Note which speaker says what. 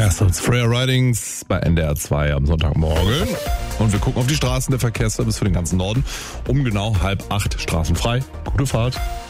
Speaker 1: Castles, Freya Ridings bei NDR 2 am Sonntagmorgen. Und wir gucken auf die Straßen der Verkehrsservice für den ganzen Norden. Um genau 7:30 straßenfrei. Gute Fahrt.